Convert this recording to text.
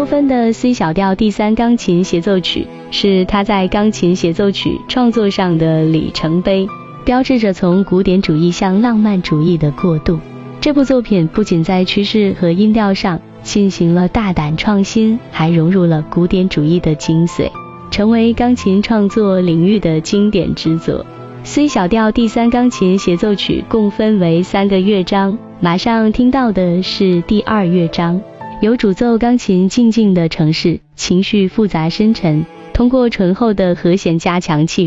多芬的 C 小调第三钢琴协奏曲是他在钢琴协奏曲创作上的里程碑，标志着从古典主义向浪漫主义的过渡。这部作品不仅在趋势和音调上进行了大胆创新，还融入了古典主义的精髓，成为钢琴创作领域的经典之作。C 小调第三钢琴协奏曲共分为3个乐章，马上听到的是第2乐章，由主奏钢琴静静的呈现，情绪复杂深沉，通过醇厚的和弦加强气